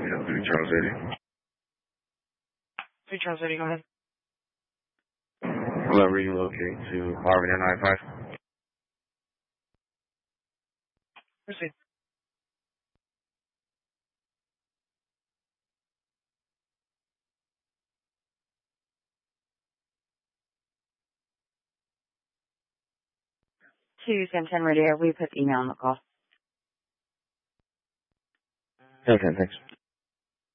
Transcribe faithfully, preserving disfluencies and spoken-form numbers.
Yeah, three Charles eighty. three Charles eighty, go ahead. Hello, relocate to Harvard N ninety-five. Proceed. To Sam ten Radio, we put email on the call. Okay, thanks.